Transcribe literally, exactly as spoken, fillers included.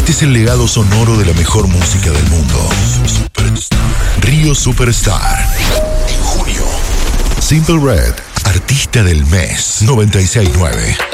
Este es el legado sonoro de la mejor música del mundo. Superstar. Río Superstar. En junio. Simple Red, artista del mes. noventa y seis nueve.